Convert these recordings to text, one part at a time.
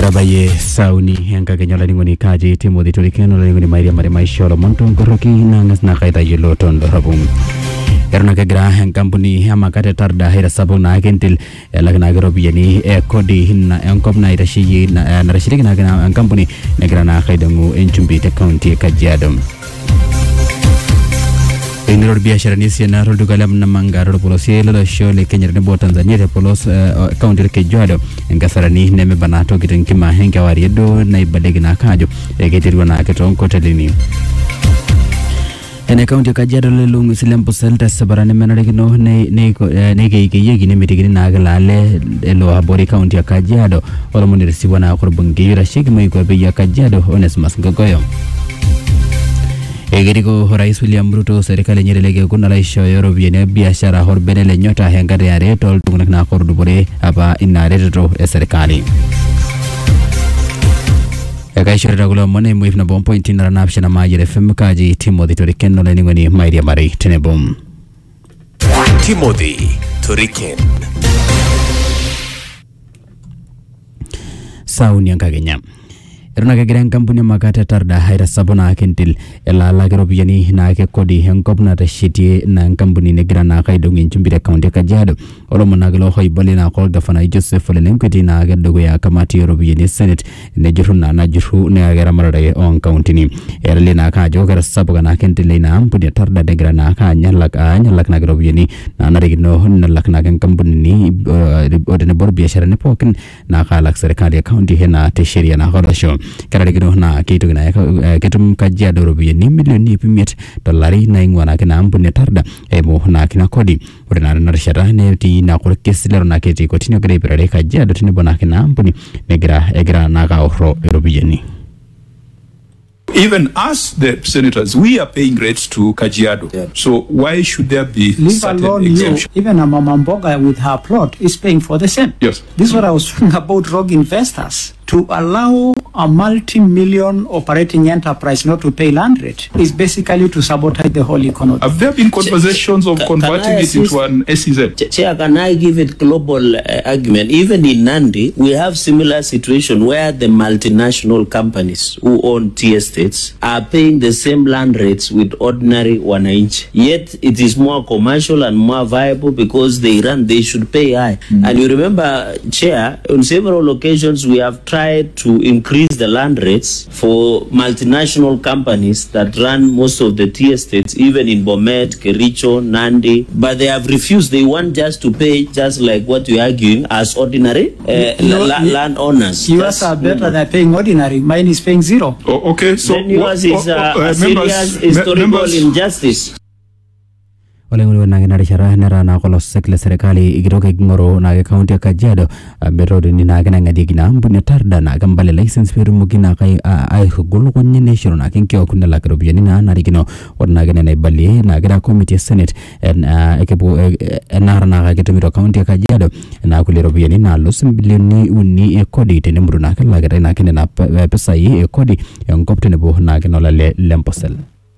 Erabaye sauni henka kenyola ningoni kaji Timothy Tolikeno la ningoni Maria Maisholo Monto Goroki nangas na kaita yelo tondo rabum. Erna kagira kampuni ama kate tarda hira sabu na kentil lagna garobiyani kodi hinna enkop na irashi na rashidi na kampuni nagira na kaidangu enchumbi te county Kajiado. Inur biashara nisi na rodu galam na mangaro polosi lolo shole Kenya nebo Tanzania te polos county Kajiado ngasarani neme banato kitenkima henga wariedo na ibadegi na kajo egetirwa na ketonko telini. Ene county Kajiado lelungu silempo selta sabarani menarigino ne yegi ne mitigini na galale elo habori county Kajiado wala munirisiwa na kurbungira shikima iko ya Kajiado Onesmus Ngogoyo. Egeriko Rais William Ruto serikali nyerelege kuna laisho European biashara horbenele nyota hengare ya reto tunguna na kordubore hapa inareto serikali. Ekaishore ragula mone muif na bompo intina ranapsha na majere FM kaji Timothy Tolikeno la ningoni Mairia Mari tenebom. Timothy Toriken Sauni yang kagenya. Erna kagira kampuni makate tarda haira sabona kentil ela lagerobiyani na ke kodi henkop na tashiti na kampuni negra na kaidong inchumbire county Kajiado olo monaglo hoybali na kol gafana Joseph Lelenkwiti na gadogo ya kamati European Senate ne juruna na juru ne agera marade on county ni erle na ka jogar sabuga na kentil na ampuni tarda negra na ka nyalak na gerobiyani na narigno nalak na kampuni ni odene bor biashara ne pokin na ka lak serikali county hena teshiria na horosho Karena kita na kitu kena kita Kajiado ni milioni $1 na ingwana kena ampuni tarda mo na kena kodi udah na rashara ne ti na kore kesilero na kiti continue kere perare Kajiado tini bona kena ampuni negra na ka ohro ni. Even us, the senators, we are paying rates to Kajiado. Yeah. So why should there be certain exemption? Even a Mama Mboga with her plot is paying for the same. Yes. This is what I was talking about rogue investors. To allow a multi-million operating enterprise not to pay land rate is basically to sabotage the whole economy. Have there been conversations of converting it into an SEZ? Chair, can I give it global argument? Even in Nandi, we have similar situation where the multinational companies who own tea estates are paying the same land rates with ordinary wananchi. Yet it is more commercial and more viable because they should pay high. And you remember, Chair, on several occasions we have tried to increase the land rates for multinational companies that run most of the tea estates, even in Bomet, Kericho, Nandi, but they have refused. They want just to pay just like what we're arguing as ordinary land owners. Yours are better than paying ordinary. Mine is paying zero. Oh, okay, so then yours is a serious historical injustice. Olengulu na gina rishara nera na kolos sekle serikali igiroke ngoro na county Kajiado berodo ni na gina ngadigina mbune tarda na gambale license peru mugina kai ai gulu konye nation na kinki okunda la karobiyani na narigino orna gina na bali na gina committee senate ekebu enara na gatumiro county Kajiado na kulirobiyani na los bilioni uni ekodi tenemru na kala gina na kene na pesa yi ekodi ngopte nebo na gina la lemposel.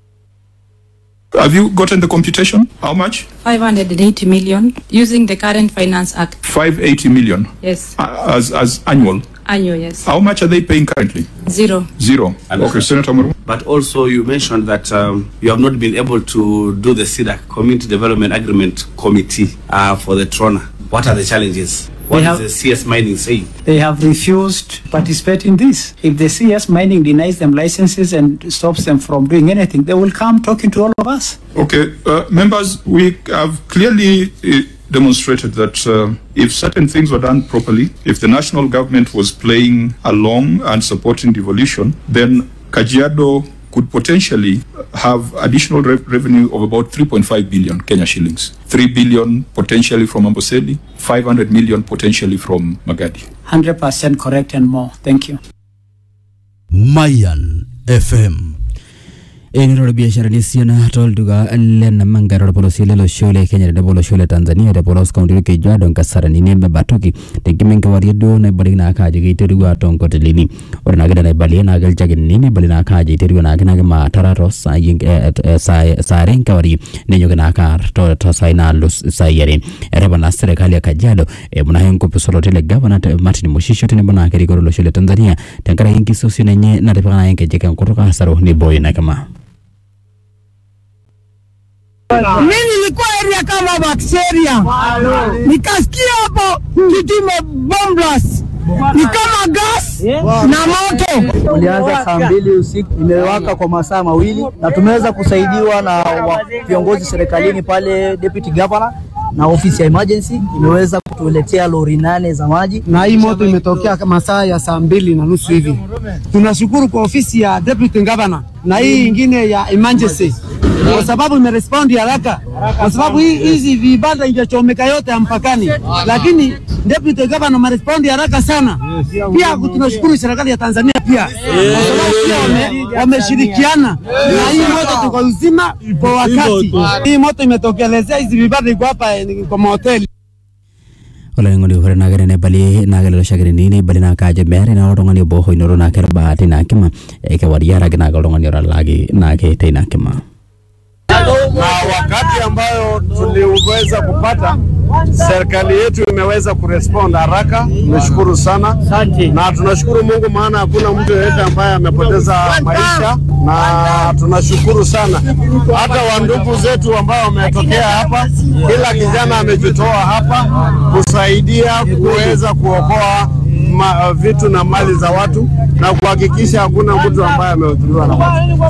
Have you gotten the computation? How much? 580 million using the current Finance Act. 580 million? Yes. As annual? Annual, yes. How much are they paying currently? Zero. Okay, Senator Muru. But also you mentioned that you have not been able to do the CDAC, Community Development Agreement Committee for the Trona. What are the challenges? What is the CS Mining saying? They have refused to participate in this. If the CS Mining denies them licenses and stops them from doing anything, they will come talking to all of us. Okay, members, we have clearly demonstrated that if certain things were done properly, if the national government was playing along and supporting devolution, then Kajiado could potentially have additional revenue of about 3.5 billion Kenya shillings. 3 billion potentially from Amboseli, 500 million potentially from Magadi. 100% correct and more. Thank you. Mayan FM. Enero biashara ni siana tolduga lena mangaro polo sile lo shole Kenya de polo shole Tanzania de polo county ke jado nkasara ni nembe batoki tekimenke wariedo na balina kaje giteru atonko telini orna gada na balina gal jage ni balina kaje teru na gana ma tararo sa renka wari nenyo gana kar to saina lo sayere ereba na serikali ya Kajiado muna henko pesolo tele governor Martin Mushisho tene bana keri lo shole Tanzania tenkara hinki sosi nenye na repana henke jeke kutoka hasaro ni boy na kama mimi nilikuwa area kama bakteria nikasikia hapo kitu bomblas ni kama gas na moto. Ulianza saa 2 usiku, imewaka kwa masaa mawili na tumeweza kusaidiwa na viongozi serikalini pale, deputy governor na ofisi ya emergency imeweza kutuletea lori 8 za maji, na hii moto imetokea masaa ya saa 2:30 hivi. Tunashukuru kwa ofisi ya deputy governor na hii ingine ya emergency kwa sababu imerespond haraka, kwa sababu hizi vibanda ingechomeka yote mpakani, lakini deputy governor amerespond haraka sana. Pia tunashukuru serikali ya Tanzania pia kwa sababu pia wameshirikiana na hii moto tuko uzima kwa wakati. Hii moto imetokelezea hizi vibanda iko hapa kwa mahoteli. Ola ngoni hore nagare ne bali nagale lo shagare ni bali na kaje mere na odonga ni boho inoro na kerba ati na kima ke wariara gina odonga ni lagi na ke tena kima. Na wakati ambayo tuliweza kupata, serikali yetu imeweza kurespond haraka. Tunashukuru sana na tunashukuru Mungu, maana hakuna mtu yeyote ambaye amepoteza maisha, na tunashukuru sana hata wandugu zetu ambao wametokea hapa. Kila kijana amejitoa hapa kusaidia kuweza kuokoa vitu na mali za watu na kuhakikisha hakuna mtu ambaye ameathiriwa na watu.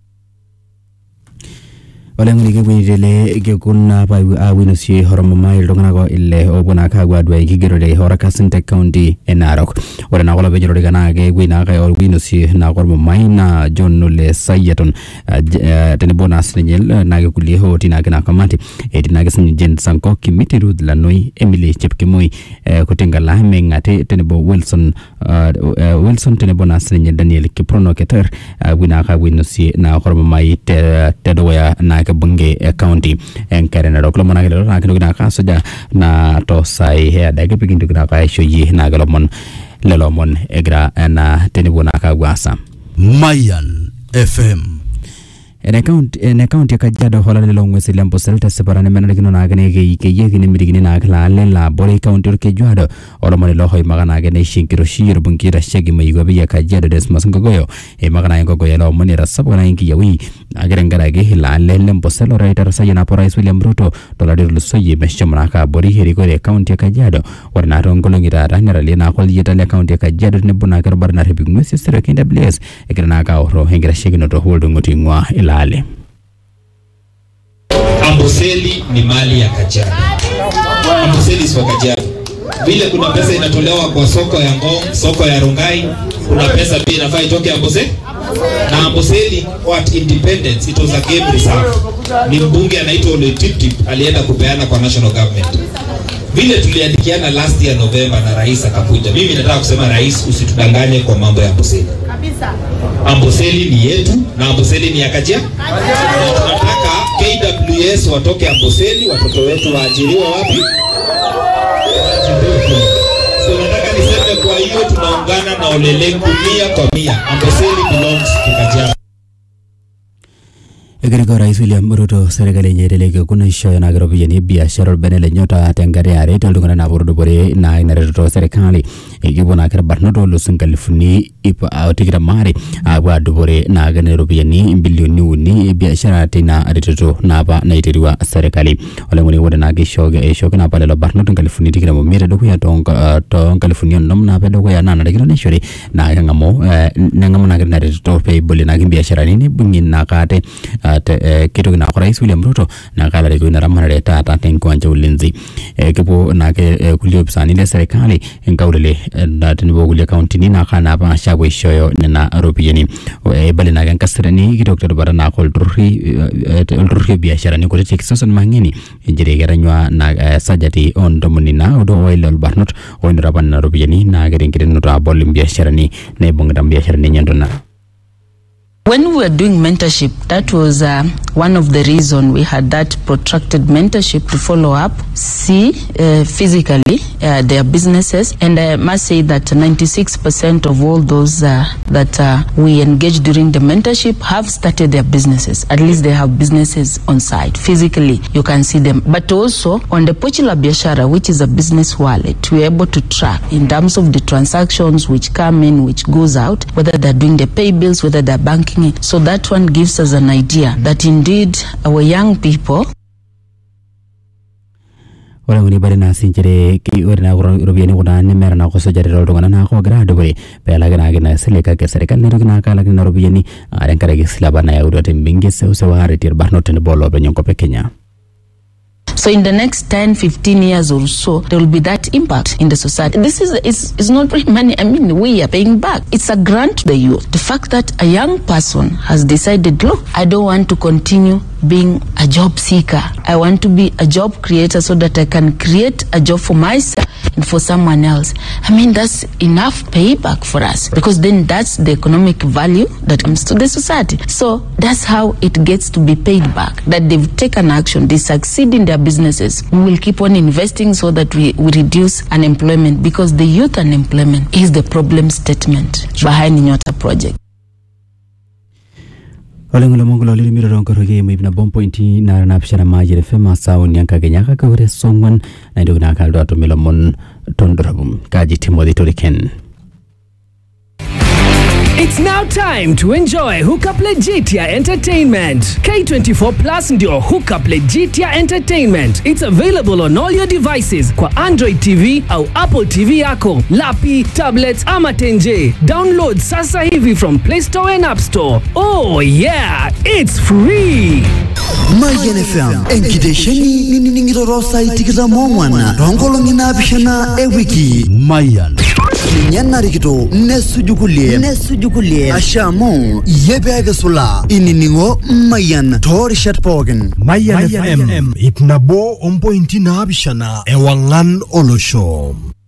Olengoni ke winjele ke kunna pa awino si horomo mai dongana go ille obona ka gwadwa igiro de horaka Sinte County Enarok ora na gola bejoro gana ke wina ka wino si na gormo mai na John Sayaton tene bonus nyel na ke kuli hoti na kana kamati etina ke sin sanko kimiti rud la noi Emily Chepkemoi kutengala mengate tene bo Wilson tene bonus nyel Daniel Kiprono keter wina ka wino si na gormo mai te doya na ke bunge county enkarena doklo mona gelo na kinu ka soja na to sai he daga pigin dugna ka shoyi na galomon lelomon egra na tenibuna ka gwasa Mayan FM en account ya Kajiado hola lelo ngwese lembo selta separane menane kino na gane ke yegini mirigini na kala lela bore county ke Kajiado olo mone lo hoy magana gane shinkiro shiro bunkira shegi mayigo be ya Kajiado desmas ngogoyo e magana ngogoyo lo mone rasabana inki yawi agere ngara ge hila lembo selo writer sayana por Rais William Ruto dola dir lusoye meshamana ka bori heri gore county ya Kajiado warna rongolo ngira ranera lena khol yeta le county ya Kajiado ne buna kar barna rebi ngwese sero kenda blaze egre na ka oro hengira shegi no to holdo ngotingwa ilale. Amboseli ni mali ya Kajiado. Amboseli si wa Kajiado. Vile kuna pesa inatolewa kwa soko ya Ngong, soko ya Rongai, kuna pesa pia inafaa itoke Amboseli. Na Amboseli what independence, it was a game reserve. Ni mbunge anaitwa Ole Tiptip alienda kupeana kwa national government. Vile tuliandikiana last year November na rais akakuja. Mimi nataka kusema rais, usitudanganye kwa mambo ya Amboseli. Kabisa. Amboseli ni yetu na Amboseli ni ya Kajiado. Tunataka KWS watoke Amboseli, watoto wetu waajiriwa wapi? So nataka niseme, kwa hiyo tunaungana na Olelengu 100%. Amboseli belongs to Kajiado. Egereko Rais William Ruto serikali nyereleke kuna isho na garobi yani biashara benele nyota tengare arete ndungana na borudo bore na inareto serikali egibona kar barnoto lusungalifuni ipa autikira mari abwa dubore na ganerobi yani bilioni uni biashara tena areto na ba na iteriwa serikali olengoni woda na gishoge shoge na pale lo barnoto ngalifuni tikira mo mire do ya to ngalifuni nom na pedo ya na ndikira ne shori na ngamo na ganereto pe bole na biashara nini bungin na kate kitu na Rais William Ruto na kala rego na ramana tata tenkwanja ulinzi kipo na ke kulio bisani le serikali ngaulele na tenibo kulia county ni na kana ba shabwe shoyo na European bali na gan kasrani ki Dr. Barana Kolturri biashara ni kote kisosan mangeni injire garanywa na sajati on domuni na odo oil barnot on raban na European na garin kiren no bolim biashara ni ne bongdam biashara ni nyandona When we were doing mentorship, that was one of the reasons we had that protracted mentorship to follow up, see physically their businesses. And I must say that 96% of all those that we engaged during the mentorship have started their businesses. At least they have businesses on site. Physically, you can see them. But also on the Pochi la Biashara, which is a business wallet, we're able to track in terms of the transactions which come in, which goes out, whether they're doing the pay bills, whether they're banking. So that one gives us an idea that indeed our young people. Ora nguni bari na sinjere ki ora na robiani kuna nemera na koso jare roldo ngana na ko grado bari pela gana gana seleka ke serikal ne rogna kala gana robiani aren kare ke silaba na ya urote mbinge se usawari tir barno tene bolo be nyonko pe Kenya. So in the next 10, 15 years or so, there will be that impact in the society. This is not free money. I mean, we are paying back. It's a grant to the youth. The fact that a young person has decided, look, I don't want to continue being a job seeker. I want to be a job creator so that I can create a job for myself and for someone else. I mean, that's enough payback for us, because then that's the economic value that comes to the society. So that's how it gets to be paid back, that they've taken action, they succeed in their businesses. We will keep on investing so that we reduce unemployment, because the youth unemployment is the problem statement behind Nyota project. Olengolo mongolo lili miro rongo roge mwibna bompointi na napishana majire fema sao nyanka genyaka kawere songwan na ndio na kaldo ato milomon tondorabum kaji Timothy Toriken. It's now time to enjoy Hookup Legitia Entertainment. K24 Plus ndio Hookup Legitia Entertainment. It's available on all your devices kwa Android TV au Apple TV yako, lapi, tablets ama tenje. Download sasa hivi from Play Store and App Store. Oh yeah, it's free. Mayan FM enkidesheni niningirorosa itikira mongwana rongolo nginabishana ewiki Mayan Nyana rikito nesujukulie ashamo yebega sula ininingo Mayan Torishat Pogen Mayan FM itnabo 1.9 ewang'an olosho.